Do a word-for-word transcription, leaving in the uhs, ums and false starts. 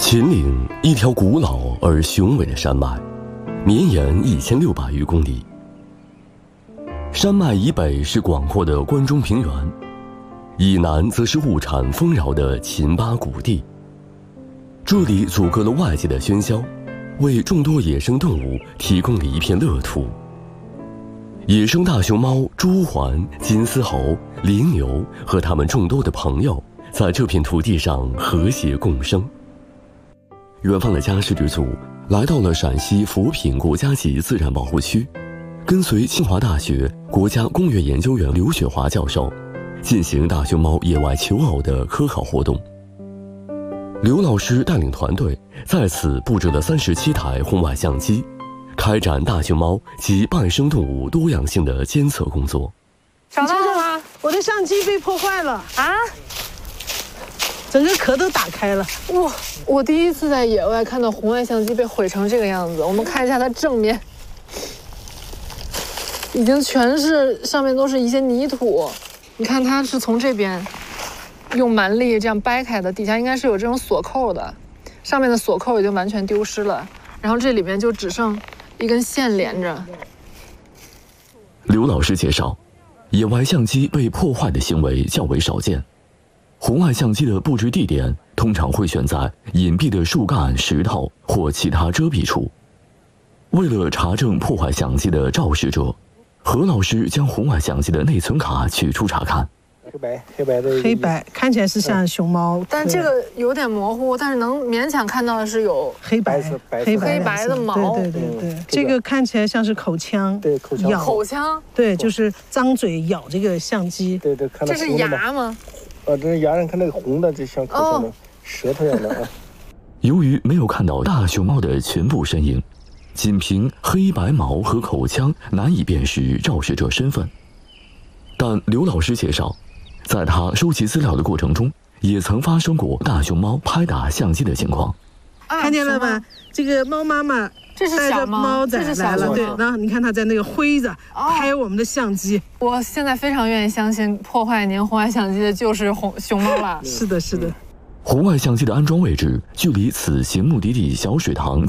秦岭，一条古老而雄伟的山脉，绵延一千六百余公里。山脉以北是广阔的关中平原，以南则是物产丰饶的秦巴谷地。这里阻隔了外界的喧嚣，为众多野生动物提供了一片乐土。野生大熊猫、朱鹮、金丝猴、羚牛和它们众多的朋友，在这片土地上和谐共生。远方的嘉实之组来到了陕西扶贫国家级自然保护区，跟随清华大学国家公园研究员刘雪华教授进行大熊猫野外求偶的科考活动。刘老师带领团队在此布置了三十七台红外相机，开展大熊猫及半生动物多样性的监测工作。 找到了吗？ 我的相机被破坏了啊！整个壳都打开了。 哇！我第一次在野外看到红外相机被毁成这个样子。我们看一下它正面，已经全是上面都是一些泥土。你看它是从这边用蛮力这样掰开的，底下应该是有这种锁扣的，上面的锁扣已经完全丢失了，然后这里面就只剩一根线连着。 刘老师介绍，野外相机被破坏的行为较为少见。红外相机的布置地点通常会选在隐蔽的树干、石头或其他遮蔽处。为了查证破坏相机的肇事者，何老师将红外相机的内存卡取出查看。 黑白黑白的黑白看起来是像熊猫， 但这个有点模糊，但是能勉强看到的是有黑白黑白黑白的毛。 对对对对，嗯、这个看起来像是口腔， 对口腔咬口腔， 对，就是张嘴咬这个相机。 对对，看到这是牙吗？ 啊，这是牙上看那个红的，就像口腔的、哦、舌头一样的啊。 由于没有看到大熊猫的全部身影，仅凭黑白毛和口腔难以辨识肇事者身份。但刘老师介绍，在他收集资料的过程中，也曾发生过大熊猫拍打相机的情况。 啊、看见了吧？这个猫妈妈带着猫仔来了，对，然后你看它在那个挥着、哦、拍我们的相机。 我现在非常愿意相信，破坏您红外相机的就是红熊猫了。 是的，是的。 红外相机的安装位置距离此行目的地小水塘